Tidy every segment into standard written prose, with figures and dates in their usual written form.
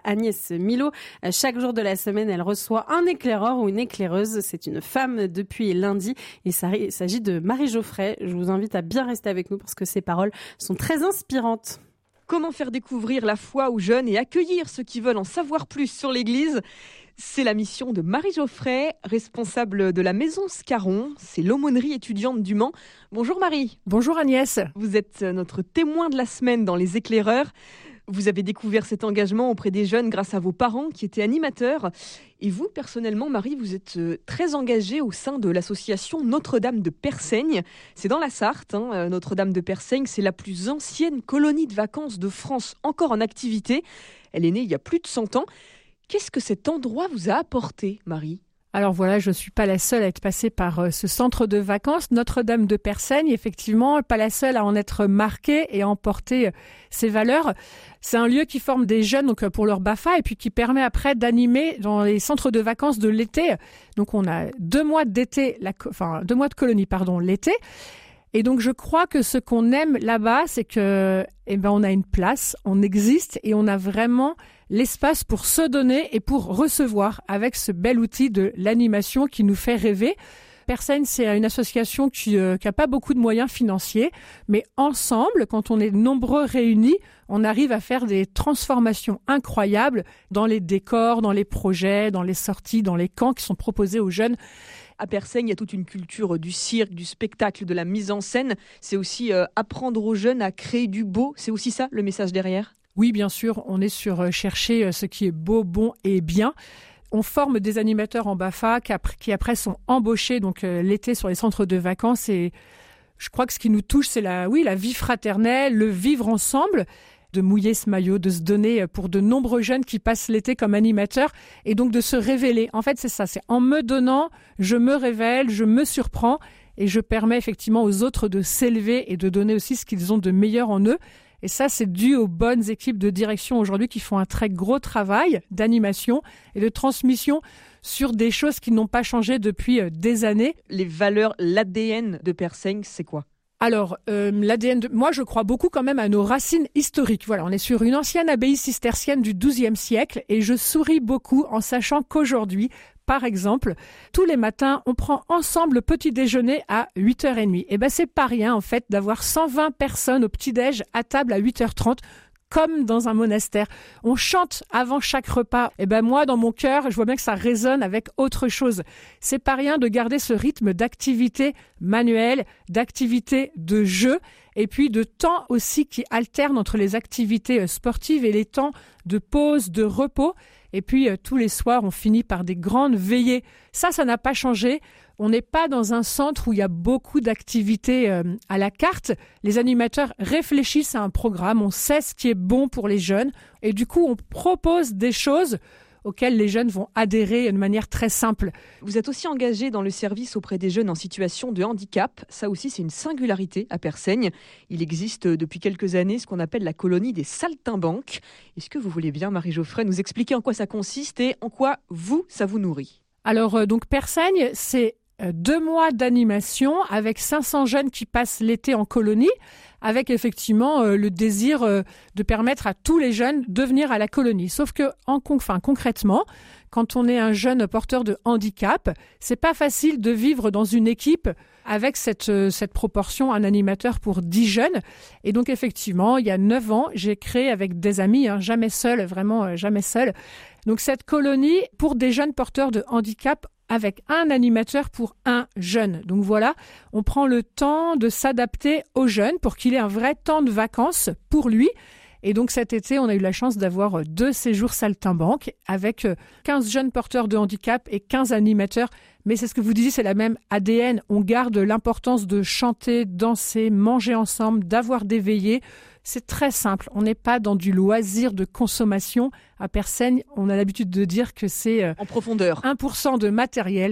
Agnès Milot. Chaque jour de la semaine, elle reçoit un éclaireur ou une éclaireuse. C'est une femme depuis lundi. Il s'agit de Marie Geoffray. Je vous invite à bien rester avec nous parce que ses paroles sont très inspirantes. Comment faire découvrir la foi aux jeunes et accueillir ceux qui veulent en savoir plus sur l'Église ? C'est la mission de Marie Geoffray, responsable de la Maison Scarron. C'est l'aumônerie étudiante du Mans. Bonjour Marie. Bonjour Agnès. Vous êtes notre témoin de la semaine dans Les Éclaireurs. Vous avez découvert cet engagement auprès des jeunes grâce à vos parents qui étaient animateurs. Et vous, personnellement, Marie, vous êtes très engagée au sein de l'association Notre-Dame de Persaigne. C'est dans la Sarthe. Notre-Dame de Persaigne, c'est la plus ancienne colonie de vacances de France encore en activité. Elle est née il y a plus de 100 ans. Qu'est-ce que cet endroit vous a apporté, Marie ? Alors voilà, je ne suis pas la seule à être passée par ce centre de vacances, Notre-Dame de Persaigne, effectivement, pas la seule à en être marquée et à emporter ses valeurs. C'est un lieu qui forme des jeunes donc pour leur BAFA et puis qui permet après d'animer dans les centres de vacances de l'été. Donc on a 2 mois d'été, 2 mois de colonie, l'été. Et donc je crois que ce qu'on aime là-bas, c'est que on a une place, on existe et on a vraiment l'espace pour se donner et pour recevoir avec ce bel outil de l'animation qui nous fait rêver. Persaigne, c'est une association qui a pas beaucoup de moyens financiers, mais ensemble, quand on est nombreux réunis, on arrive à faire des transformations incroyables dans les décors, dans les projets, dans les sorties, dans les camps qui sont proposés aux jeunes. À Persaigne, il y a toute une culture du cirque, du spectacle, de la mise en scène. C'est aussi apprendre aux jeunes à créer du beau. C'est aussi ça, le message derrière ? Oui, bien sûr, on est sur chercher ce qui est beau, bon et bien. On forme des animateurs en BAFA qui après sont embauchés donc l'été sur les centres de vacances. Et je crois que ce qui nous touche, c'est la vie fraternelle, le vivre ensemble, de mouiller ce maillot, de se donner pour de nombreux jeunes qui passent l'été comme animateurs et donc de se révéler. En fait, c'est ça, c'est en me donnant, je me révèle, je me surprends et je permets effectivement aux autres de s'élever et de donner aussi ce qu'ils ont de meilleur en eux. Et ça, c'est dû aux bonnes équipes de direction aujourd'hui qui font un très gros travail d'animation et de transmission sur des choses qui n'ont pas changé depuis des années. Les valeurs, l'ADN de Persaigne, c'est quoi ? Alors, l'ADN, moi je crois beaucoup quand même à nos racines historiques. Voilà, on est sur une ancienne abbaye cistercienne du XIIe siècle et je souris beaucoup en sachant qu'aujourd'hui, par exemple, tous les matins, on prend ensemble le petit déjeuner à 8h30. Et c'est pas rien en fait d'avoir 120 personnes au petit-déj à table à 8h30. Comme dans un monastère. On chante avant chaque repas. Moi, dans mon cœur, je vois bien que ça résonne avec autre chose. C'est pas rien de garder ce rythme d'activité manuelle, d'activité de jeu, et puis de temps aussi qui alterne entre les activités sportives et les temps de pause, de repos. Et puis, tous les soirs, on finit par des grandes veillées. Ça n'a pas changé. On n'est pas dans un centre où il y a beaucoup d'activités à la carte. Les animateurs réfléchissent à un programme. On sait ce qui est bon pour les jeunes. Et du coup, on propose des choses auxquelles les jeunes vont adhérer de manière très simple. Vous êtes aussi engagé dans le service auprès des jeunes en situation de handicap. Ça aussi, c'est une singularité à Persaigne. Il existe depuis quelques années ce qu'on appelle la colonie des saltimbanques. Est-ce que vous voulez bien, Marie Geoffray, nous expliquer en quoi ça consiste et en quoi ça vous nourrit ? Alors, donc Persaigne, c'est 2 mois d'animation avec 500 jeunes qui passent l'été en colonie, avec effectivement le désir de permettre à tous les jeunes de venir à la colonie. Sauf que, concrètement, quand on est un jeune porteur de handicap, c'est pas facile de vivre dans une équipe avec cette proportion, un animateur pour 10 jeunes. Et donc effectivement, il y a 9 ans, j'ai créé avec des amis, jamais seul, vraiment jamais seul. Donc cette colonie pour des jeunes porteurs de handicap avec un animateur pour un jeune. Donc voilà, on prend le temps de s'adapter aux jeunes pour qu'il ait un vrai temps de vacances pour lui. Et donc cet été, on a eu la chance d'avoir 2 séjours saltimbanques avec 15 jeunes porteurs de handicap et 15 animateurs. Mais c'est ce que vous disiez, c'est la même ADN. On garde l'importance de chanter, danser, manger ensemble, d'avoir des veillées. C'est très simple. On n'est pas dans du loisir de consommation. À Persaigne, on a l'habitude de dire que c'est en profondeur. 1% de matériel,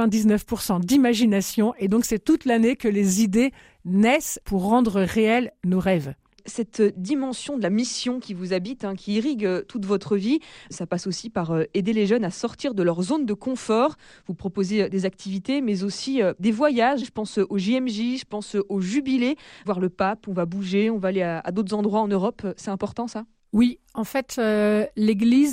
99% d'imagination. Et donc, c'est toute l'année que les idées naissent pour rendre réels nos rêves. Cette dimension de la mission qui vous habite, qui irrigue toute votre vie, ça passe aussi par aider les jeunes à sortir de leur zone de confort. Vous proposez des activités, mais aussi des voyages. Je pense au JMJ, je pense au Jubilé. Voir le pape, on va bouger, on va aller à d'autres endroits en Europe. C'est important, ça ? Oui, en fait, l'Église